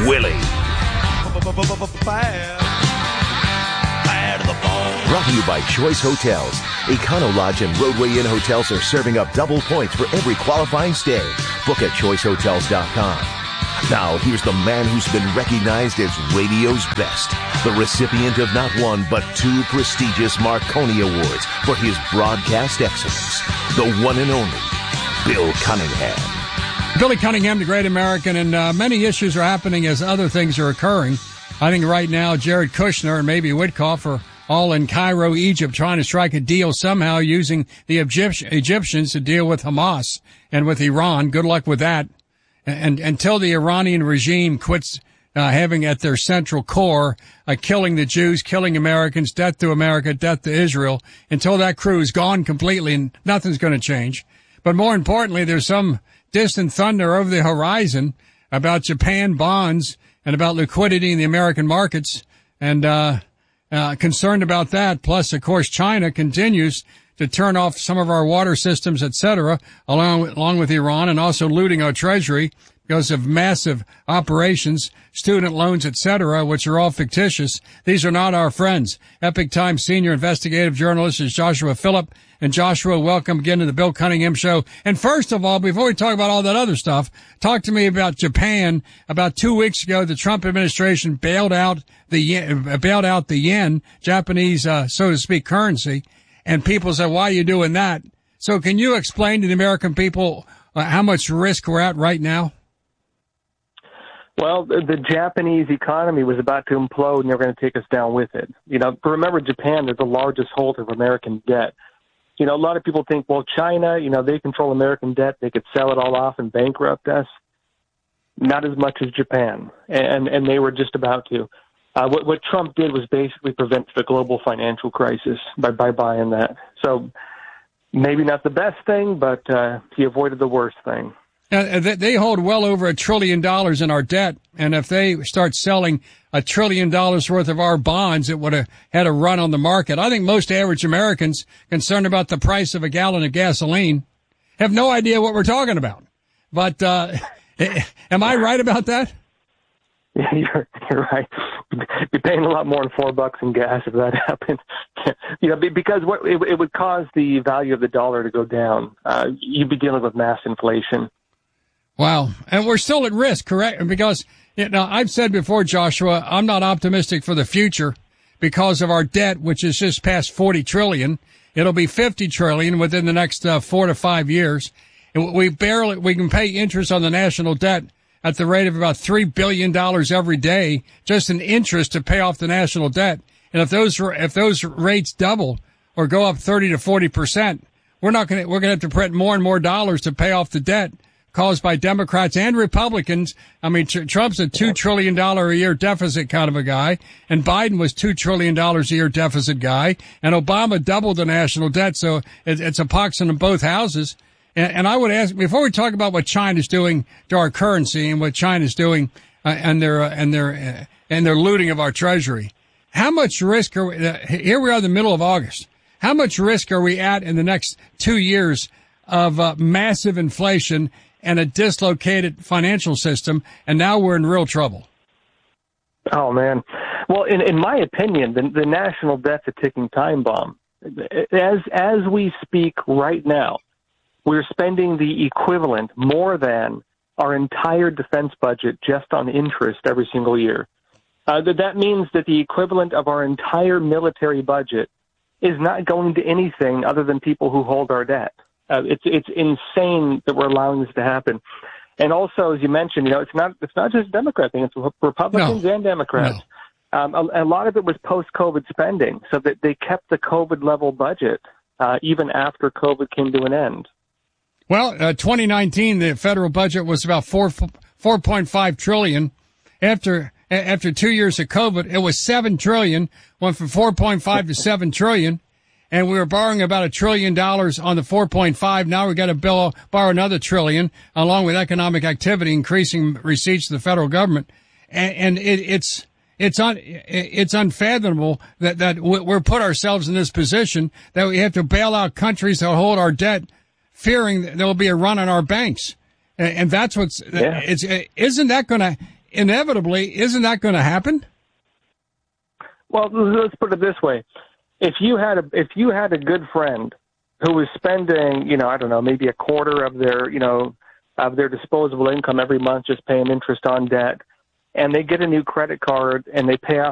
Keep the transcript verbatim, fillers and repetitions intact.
Willie. Brought to you by Choice Hotels. Econo Lodge and Roadway Inn hotels are serving up double points for every qualifying stay. Book at choice hotels dot com. Now, here's the man who's been recognized as radio's best. The recipient of not one, but two prestigious Marconi Awards for his broadcast excellence. The one and only Bill Cunningham. Billy Cunningham, the great American, and uh, many issues are happening as other things are occurring. I think right now Jared Kushner and maybe Witkoff are all in Cairo, Egypt, trying to strike a deal somehow using the Egypt- Egyptians to deal with Hamas and with Iran. Good luck with that. And, and until the Iranian regime quits uh, having at their central core uh, killing the Jews, killing Americans, death to America, death to Israel, until that crew is gone completely and nothing's going to change. But more importantly, there's some distant thunder over the horizon about Japan bonds and about liquidity in the American markets, and uh, uh concerned about that. Plus, of course, China continues to turn off some of our water systems, et cetera, along, along with Iran, and also looting our treasury because of massive operations, student loans, et cetera, which are all fictitious. These are not our friends. Epoch Times senior investigative journalist is Joshua Phillip. And Joshua, welcome again to the Bill Cunningham Show. And first of all, before we talk about all that other stuff, talk to me about Japan. About two weeks ago, the Trump administration bailed out the yen, bailed out the yen, Japanese, uh, so to speak, currency. And people say, why are you doing that? So can you explain to the American people uh, how much risk we're at right now? Well, the, the Japanese economy was about to implode, and they're going to take us down with it. You know, remember, Japan is the largest holder of American debt. You know, a lot of people think, well, China, you know, they control American debt. They could sell it all off and bankrupt us. Not as much as Japan, and and they were just about to. Uh, what, what Trump did was basically prevent the global financial crisis by, by buying that. So maybe not the best thing, but uh, he avoided the worst thing. Uh, they hold well over a trillion dollars in our debt, and if they start selling a trillion dollars worth of our bonds, it would have had a run on the market. I think most average Americans concerned about the price of a gallon of gasoline have no idea what we're talking about. But uh, am I right about that? Yeah, you're, you're right. You're paying a lot more than four bucks in gas if that happened. You know, because what it, it would cause the value of the dollar to go down. Uh, you'd be dealing with mass inflation. Wow. And we're still at risk, correct? Because, you know, I've said before, Joshua, I'm not optimistic for the future because of our debt, which is just past forty trillion. It'll be fifty trillion within the next uh, four to five years. And we barely, we can pay interest on the national debt at the rate of about three billion dollars every day, just in interest to pay off the national debt. And if those, if those rates double or go up thirty to forty percent, we're not going to, we're going to have to print more and more dollars to pay off the debt caused by Democrats and Republicans. I mean, tr- Trump's a two trillion dollars a year deficit kind of a guy, and Biden was two trillion dollars a year deficit guy, and Obama doubled the national debt, so it, it's a pox in both houses. And, and I would ask, before we talk about what China's doing to our currency and what China's doing uh, and their uh, and their uh, and their looting of our treasury, how much risk are we, uh, here we are in the middle of August, how much risk are we at in the next two years of uh, massive inflation and a dislocated financial system, and now we're in real trouble? Oh, man. Well, in, in my opinion, the, the national debt's a ticking time bomb. As as we speak right now, we're spending the equivalent, more than, our entire defense budget just on interest every single year. Uh, that, that means that the equivalent of our entire military budget is not going to anything other than people who hold our debt. Uh, it's it's insane that we're allowing this to happen. And also, as you mentioned, you know, it's not it's not just a Democrat thing; it's Republicans no. and Democrats. No. Um, a, a lot of it was post-COVID spending, so that they kept the COVID level budget uh, even after COVID came to an end. Well, uh, twenty nineteen, the federal budget was about four four point five trillion. After after two years of COVID, it was seven trillion. Went from four point five to seven trillion. And we were borrowing about a trillion dollars on the four point five. Now we've got to bill, borrow another trillion, along with economic activity increasing receipts to the federal government. And, and it, it's it's un, it's unfathomable that that we're put ourselves in this position that we have to bail out countries that hold our debt, fearing that there will be a run on our banks. And, and that's what's yeah. it's isn't that going to inevitably, isn't that going to happen? Well, let's put it this way: if you had a if you had a good friend who was spending, you know, I don't know, maybe a quarter of their, you know, of their disposable income every month just paying interest on debt, and they get a new credit card and they pay off